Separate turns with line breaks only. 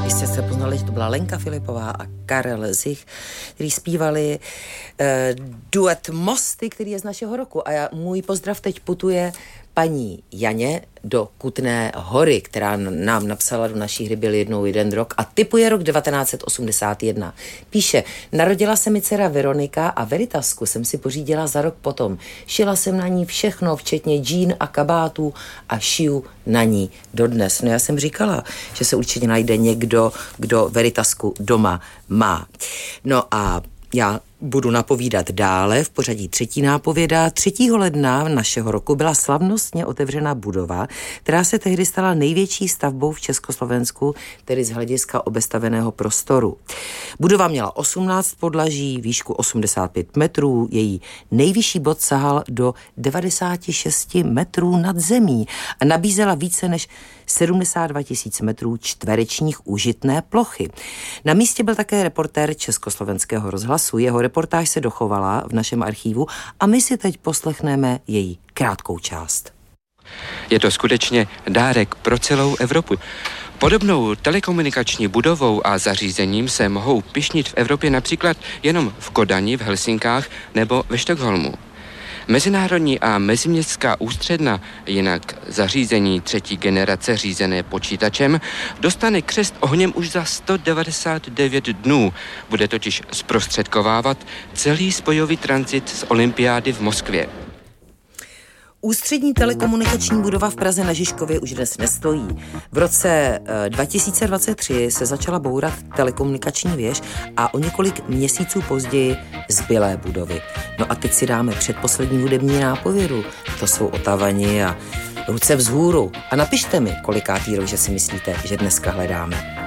Jistě se poznali, že to byla Lenka Filipová a Karel Zich, kteří zpívali duet Mosty, který je z našeho roku. A můj pozdrav teď putuje paní Janě do Kutné Hory, která nám napsala do naší hry Byl jednou jeden rok a tipuje rok 1981. Píše, narodila se mi dcera Veronika a Veritasku jsem si pořídila za rok potom. Šila jsem na ní všechno, včetně džín a kabátů a šiju na ní dodnes. No já jsem říkala, že se určitě najde někdo, kdo Veritasku doma má. No a já budu napovídat dále. V pořadí třetí nápověda. 3. ledna našeho roku byla slavnostně otevřena budova, která se tehdy stala největší stavbou v Československu, tedy z hlediska obestaveného prostoru. Budova měla 18 podlaží, výšku 85 metrů, její nejvyšší bod sahal do 96 metrů nad zemí a nabízela více než 72 000 metrů čtverečních užitné plochy. Na místě byl také reportér Československého rozhlasu. Jeho reportáž se dochovala v našem archívu a my si teď poslechneme její krátkou část.
Je to skutečně dárek pro celou Evropu. Podobnou telekomunikační budovou a zařízením se mohou pyšnit v Evropě například jenom v Kodani, v Helsinkách nebo ve Stockholmu. Mezinárodní a meziměstská ústředna, jinak zařízení 3. generace řízené počítačem, dostane křest ohněm už za 199 dnů. Bude totiž zprostředkovávat celý spojový tranzit z olympiády v Moskvě.
Ústřední telekomunikační budova v Praze na Žižkově už dnes nestojí. V roce 2023 se začala bourat telekomunikační věž a o několik měsíců později zbylé budovy. No a teď si dáme předposlední hudební nápovědu. To jsou Otavani a Ruce vzhůru. A napište mi, kolikátý rok, že si myslíte, že dneska hledáme.